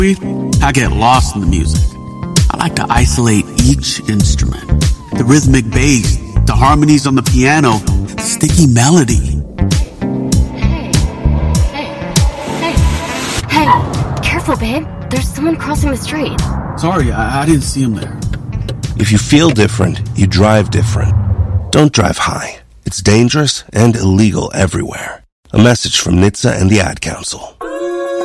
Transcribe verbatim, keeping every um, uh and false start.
I get lost in the music. I like to isolate each instrument. The rhythmic bass, the harmonies on the piano, the sticky melody. Hey, careful, babe. There's someone crossing the street. Sorry, I, I didn't see him there. If you feel different, you drive different. Don't drive high. It's dangerous and illegal everywhere. A message from N H T S A and the Ad Council.